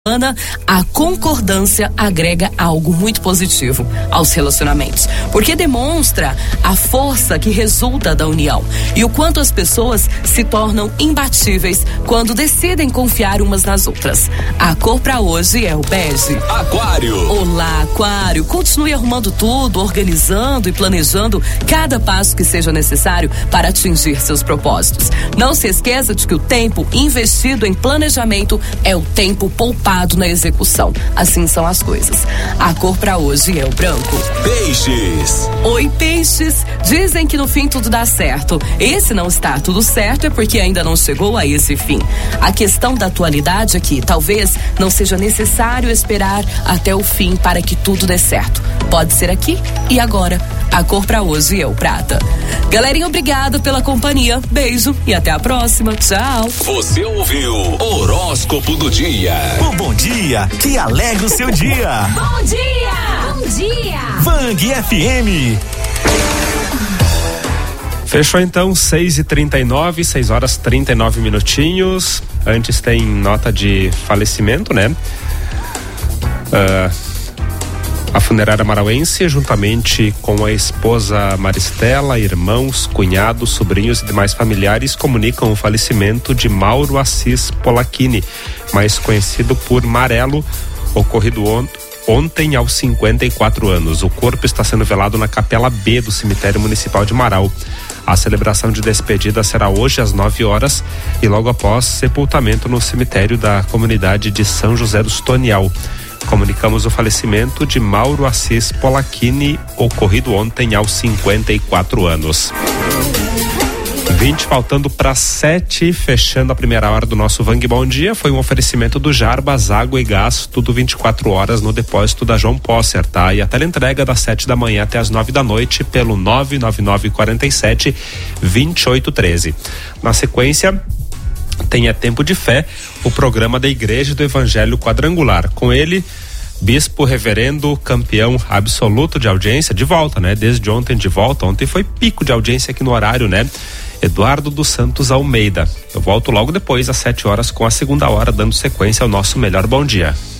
A concordância agrega algo muito positivo aos relacionamentos, porque demonstra a força que resulta da união e o quanto as pessoas se tornam imbatíveis quando decidem confiar umas nas outras. A cor pra hoje é o bege. Aquário. Olá, Aquário. Continue arrumando tudo, organizando e planejando cada passo que seja necessário para atingir seus propósitos. Não se esqueça de que o tempo investido em planejamento é o tempo poupado na execução. Assim são as coisas. A cor pra hoje é o branco. Peixes. Oi, peixes. Dizem que no fim tudo dá certo. E se não está tudo certo é porque ainda não chegou a esse fim. A questão da atualidade é que talvez não seja necessário esperar até o fim para que tudo dê certo. Pode ser aqui e agora. A cor pra hoje é o prata. Galerinha, obrigada pela companhia. Beijo e até a próxima. Tchau. Você ouviu Horóscopo do Dia. O bom dia que alegra o seu dia. Bom dia! Bom dia! Bang FM. Fechou então 6h39, 6h39. Antes tem nota de falecimento, né? A funerária marauense, juntamente com a esposa Maristela, irmãos, cunhados, sobrinhos e demais familiares, comunicam o falecimento de Mauro Assis Polacchini, mais conhecido por Marelo, ocorrido ontem aos 54 anos. O corpo está sendo velado na Capela B do Cemitério Municipal de Marau. A celebração de despedida será hoje às 9 horas e logo após sepultamento no cemitério da comunidade de São José dos Tonial. Comunicamos o falecimento de Mauro Assis Polacchini, ocorrido ontem aos 54 anos. 20 faltando para 7, fechando a primeira hora do nosso Vang Bom Dia, foi um oferecimento do Jarbas, água e gás, tudo 24 horas no depósito da João Posser, tá? E a teleentrega das 7 da manhã até as 9 da noite pelo 99947-2813. Na sequência, tem Tempo de Fé, o programa da Igreja do Evangelho Quadrangular. Com ele, Bispo Reverendo, campeão absoluto de audiência, de volta, né? Desde ontem de volta. Ontem foi pico de audiência aqui no horário, né? Eduardo dos Santos Almeida. Eu volto logo depois, às 7 horas, com a segunda hora, dando sequência ao nosso Melhor Bom Dia.